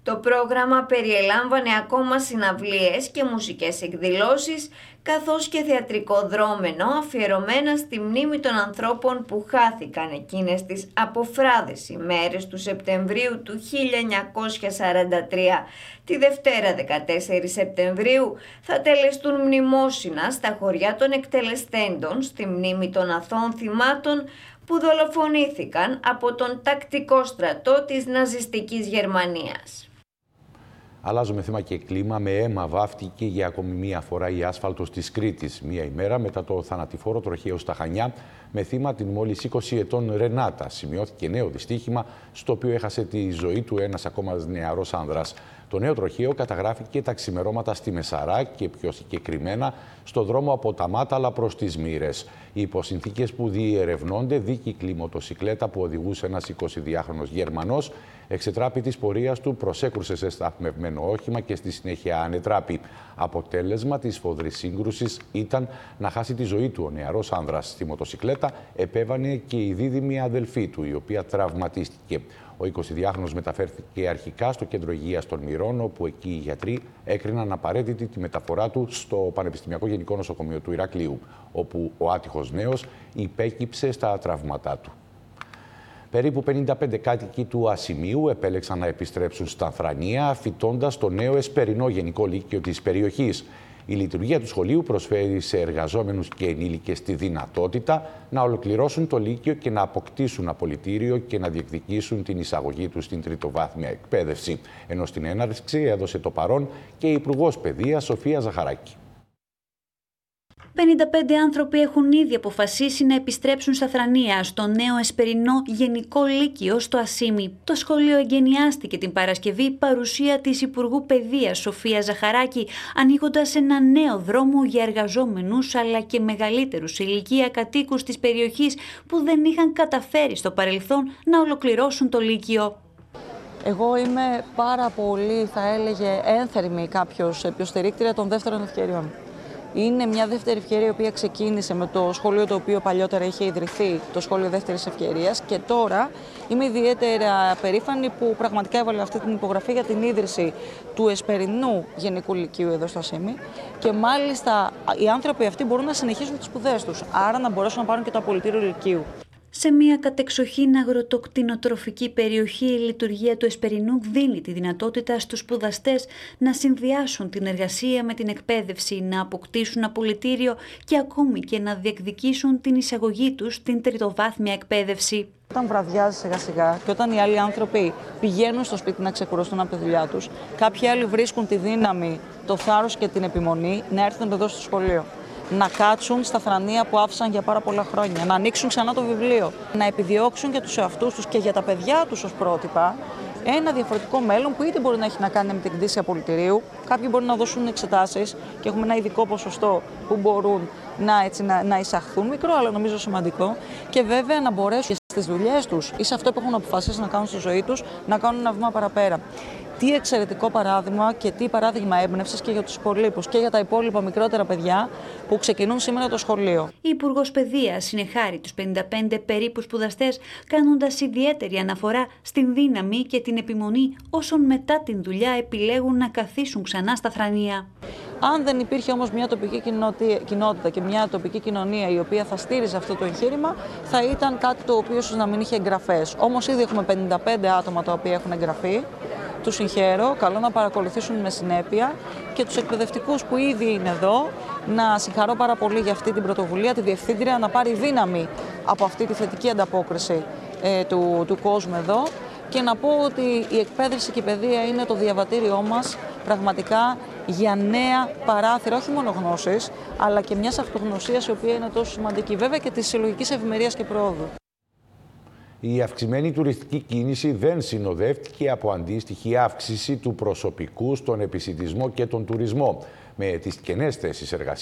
Το πρόγραμμα περιελάμβανε ακόμα συναυλίες και μουσικές εκδηλώσεις, καθώς και θεατρικό δρόμενο αφιερωμένα στη μνήμη των ανθρώπων που χάθηκαν εκείνες τις αποφράδες ημέρες του Σεπτεμβρίου του 1943. Τη Δευτέρα 14 Σεπτεμβρίου θα τελεστούν μνημόσυνα στα χωριά των εκτελεστέντων στη μνήμη των αθώων θυμάτων που δολοφονήθηκαν από τον τακτικό στρατό της ναζιστικής Γερμανίας. Αλλάζουμε θέμα και κλίμα. Με αίμα βάφτηκε για ακόμη μία φορά η άσφαλτος της Κρήτης. Μία ημέρα μετά το θανατηφόρο τροχαίο στα Χανιά, με θύμα την μόλις 20 ετών Ρενάτα. Σημειώθηκε νέο δυστύχημα, στο οποίο έχασε τη ζωή του ένας ακόμα νεαρός άνδρας. Το νέο τροχαίο καταγράφηκε τα ξημερώματα στη Μεσαρά και πιο συγκεκριμένα στο δρόμο από τα Μάταλα προς τις Μοίρες. Οι υποσυνθήκες που διερευνώνται, δίκυκλη μοτοσικλέτα που οδηγούσε ένας 22χρονος Γερμανός, εξετράπη της πορείας του προσέκρουσε σε σταθμευμένο όχημα και στη συνέχεια ανετράπη. Αποτέλεσμα της σφοδρής σύγκρουσης ήταν να χάσει τη ζωή του ο νεαρός άνδρας. Στη μοτοσικλέτα επέβανε και η δίδυμη αδελφή του, η οποία τραυματίστηκε. Ο 22χρονος μεταφέρθηκε αρχικά στο κέντρο υγείας των Μυρών, όπου εκεί οι γιατροί έκριναν απαραίτητη τη μεταφορά του στο Πανεπιστημιακό Γενικό Νοσοκομείο του Ηρακλείου, όπου ο άτυχος νέος υπέκυψε στα τραύματά του. Περίπου 55 κάτοικοι του Ασημίου επέλεξαν να επιστρέψουν στα Θρανία, φοιτώντας το νέο Εσπερινό Γενικό Λύκειο της περιοχής. Η λειτουργία του σχολείου προσφέρει σε εργαζόμενους και ενήλικες τη δυνατότητα να ολοκληρώσουν το Λύκειο και να αποκτήσουν απολυτήριο και να διεκδικήσουν την εισαγωγή τους στην τριτοβάθμια εκπαίδευση. Ενώ στην έναρξη έδωσε το παρόν και η Υπουργός Παιδείας Σοφία Ζαχαράκη. 55 άνθρωποι έχουν ήδη αποφασίσει να επιστρέψουν στα Θρανία, στο νέο Εσπερινό Γενικό Λύκειο στο Ασίμι. Το σχολείο εγκαινιάστηκε την Παρασκευή παρουσία της Υπουργού Παιδείας Σοφία Ζαχαράκη, ανοίγοντας ένα νέο δρόμο για εργαζόμενους αλλά και μεγαλύτερους σε ηλικία κατοίκους της περιοχής που δεν είχαν καταφέρει στο παρελθόν να ολοκληρώσουν το Λύκειο. Εγώ είμαι πάρα πολύ, θα έλεγε, ένθερμη κάποιος υποστηρίκτρια των δεύτερων ευκαιριών. Είναι μια δεύτερη ευκαιρία η οποία ξεκίνησε με το σχολείο το οποίο παλιότερα είχε ιδρυθεί, το σχολείο δεύτερης ευκαιρίας, και τώρα είμαι ιδιαίτερα περήφανη που πραγματικά έβαλε αυτή την υπογραφή για την ίδρυση του Εσπερινού Γενικού Λυκείου εδώ στο Ασίμι, και μάλιστα οι άνθρωποι αυτοί μπορούν να συνεχίσουν τις σπουδές τους, άρα να μπορέσουν να πάρουν και το απολυτήριο Λυκείου. Σε μια κατεξοχήν αγροτοκτηνοτροφική περιοχή, η λειτουργία του Εσπερινού δίνει τη δυνατότητα στους σπουδαστές να συνδυάσουν την εργασία με την εκπαίδευση, να αποκτήσουν απολυτήριο και ακόμη και να διεκδικήσουν την εισαγωγή τους στην τριτοβάθμια εκπαίδευση. Όταν βραδιάζει σιγά σιγά και όταν οι άλλοι άνθρωποι πηγαίνουν στο σπίτι να ξεκουραστούν από τη δουλειά τους, κάποιοι άλλοι βρίσκουν τη δύναμη, το θάρρος και την επιμονή να έρθουν εδώ στο σχολείο. Να κάτσουν στα Θρανία που άφησαν για πάρα πολλά χρόνια, να ανοίξουν ξανά το βιβλίο, να επιδιώξουν για τους εαυτούς τους και για τα παιδιά τους ως πρότυπα ένα διαφορετικό μέλλον που είτε μπορεί να έχει να κάνει με την κτήση απολυτηρίου, κάποιοι μπορεί να δώσουν εξετάσεις και έχουμε ένα ειδικό ποσοστό που μπορούν να εισαχθούν, μικρό αλλά νομίζω σημαντικό, και βέβαια να μπορέσουν στις δουλειές τους ή σε αυτό που έχουν αποφασίσει να κάνουν στη ζωή τους να κάνουν ένα βήμα παραπέρα. Τι εξαιρετικό παράδειγμα και τι παράδειγμα έμπνευσης και για τους υπολείπους και για τα υπόλοιπα μικρότερα παιδιά που ξεκινούν σήμερα το σχολείο. Η Υπουργός Παιδείας συνεχάρει τους 55 περίπου σπουδαστές, κάνοντας ιδιαίτερη αναφορά στην δύναμη και την επιμονή όσων μετά την δουλειά επιλέγουν να καθίσουν ξανά στα Θρανία. Αν δεν υπήρχε όμως μια τοπική κοινότητα και μια τοπική κοινωνία η οποία θα στήριζε αυτό το εγχείρημα, θα ήταν κάτι το οποίο ίσως να μην είχε εγγραφές. Όμως ήδη έχουμε 55 άτομα τα οποία έχουν εγγραφεί. Τους συγχαίρω, καλό να παρακολουθήσουν με συνέπεια, και τους εκπαιδευτικούς που ήδη είναι εδώ, να συγχαρώ πάρα πολύ για αυτή την πρωτοβουλία, τη Διευθύντρια, να πάρει δύναμη από αυτή τη θετική ανταπόκριση του κόσμου εδώ, και να πω ότι η εκπαίδευση και η παιδεία είναι το διαβατήριό μας πραγματικά για νέα παράθυρα, όχι μόνο γνώσης, αλλά και μιας αυτογνωσίας η οποία είναι τόσο σημαντική, βέβαια και της συλλογικής ευημερίας και προόδου. Η αυξημένη τουριστική κίνηση δεν συνοδεύτηκε από αντίστοιχη αύξηση του προσωπικού στον επισιτισμό και τον τουρισμό, με τις κενές θέσεις εργασίας